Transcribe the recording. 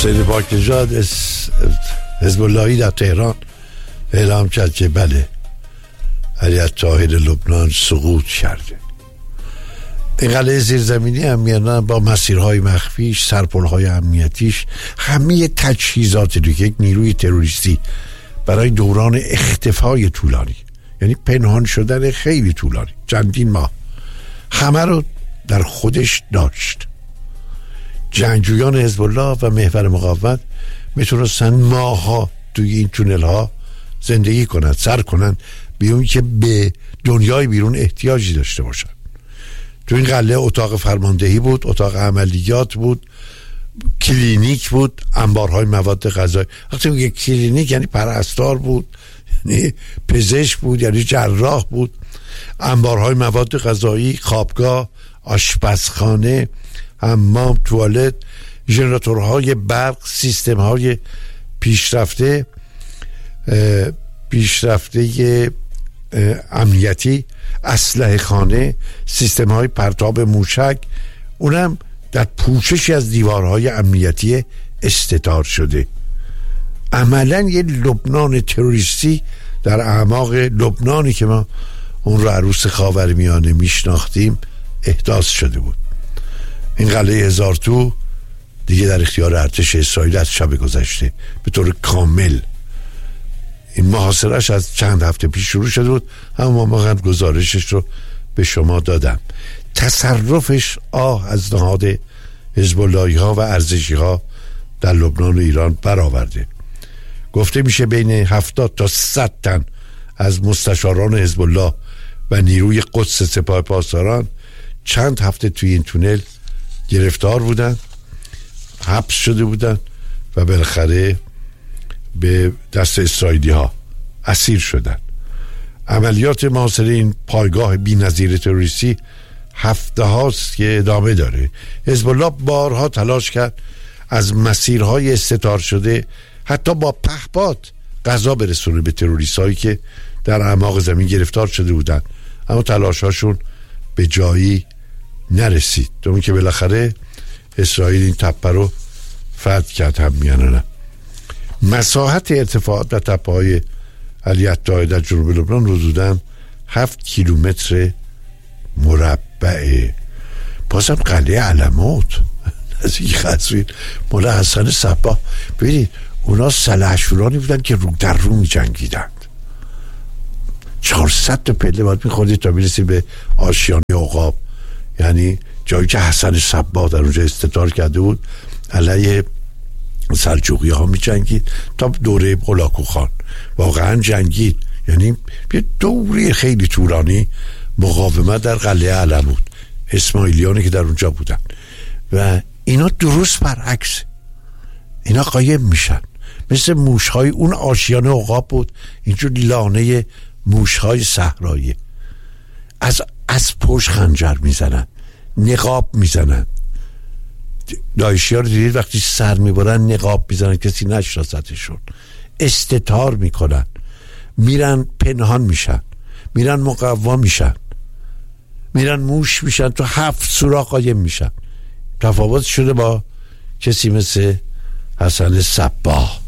حسین پاک‌نژاد حزب اللهی در تهران اعلام کرد که بله علی الطاهر لبنان سقوط کرده. این قلعه زیرزمینی هم با مسیرهای مخفیش، سرپلهای امنیتیش، همه تجهیزات دیگه، یک نیروی تروریستی برای دوران اختفای طولانی، یعنی پنهان شدن خیلی طولانی، چندین ماه، همه رو در خودش داشت. جنگجویان حزب الله و محور مقاومت میتونستن ماها توی این تونل ها زندگی کنن، سر کنن، بیون که به دنیای بیرون احتیاجی داشته باشن. تو این قلعه اتاق فرماندهی بود، اتاق عملیات بود، کلینیک بود، انبارهای مواد غذایی. وقتی میگه کلینیک یعنی پرستار بود، یعنی پزشک بود، یعنی جراح بود. انبارهای مواد غذایی، خوابگاه، آشپزخانه، حمام، توالت، ژنراتورهای برق، سیستم‌های پیشرفته امنیتی، اسلحه خانه، سیستم‌های پرتاب موشک، اونم در پوششی از دیوارهای امنیتی استتار شده. عملاً یه لبنان تروریستی در اعماق لبنانی که ما اون رو عروس خاورمیانه میشناختیم احداث شده بود. این قلعه هزار تو دیگه در اختیار ارتش اسرائیل از شب گذشته به طور کامل. این محاصرهش از چند هفته پیش شروع شده بود، اما ما گزارشش رو به شما دادم. تصرفش از نهاد حزب اللهی ها و ارزشی ها در لبنان و ایران برآورده. گفته میشه بین 70 تا 100 تن از مستشاران حزب الله و نیروی قدس سپاه پاسداران چند هفته توی این تونل گرفتار بودن، حبس شده بودن و بالاخره به دست اسرائیلی ها اسیر شدن. عملیات محاصره این پایگاه بی‌نظیر تروریستی هفته هاست که ادامه داره. حزب الله بارها تلاش کرد از مسیرهای استتار شده حتی با پهپاد غذا برسونه به تروریست هایی که در اعماق زمین گرفتار شده بودن، اما تلاش هاشون به جایی نرسید، دومی که بالاخره اسرائیل این تپه رو فتح کرد. هم میانه مساحت ارتفاعات و تپه های علی الطاهر در جنوب لبنان حدوداً 7 کیلومتر مربعه. بازم قلعه علموت نزدیک قزوین مولا حسن صباح. ببینید اونا سلحشورانی بودن که رو در رو می جنگیدند. 400 تا پله باید میخوردید تا میرسید به آشیانه عقاب، یعنی جایی که حسن صباح در اونجا استتار کرده بود، علیه سلجوقی ها می جنگید تا دوره هولاکو خان. واقعا جنگید، یعنی یه دوره خیلی طولانی مقاومت در قلعه علموت، اسماعیلیانی که در اونجا بودن. و اینا درست برعکس، اینا قایم میشن مثل موشهای. اون آشیانه عقاب بود، اینجور لانه موشهای صحرایی. از پشت خنجر میزنن، نقاب میزنن. داعشی ها رو دیدید وقتی سر میبرن نقاب میزنن کسی نشناستشون، استتار میکنن، میرن پنهان میشن، میرن مقوا میشن، میرن موش میشن، تو 7 سوراخ قایم میشن. تفاوت شده با کسی مثل حسن صباح.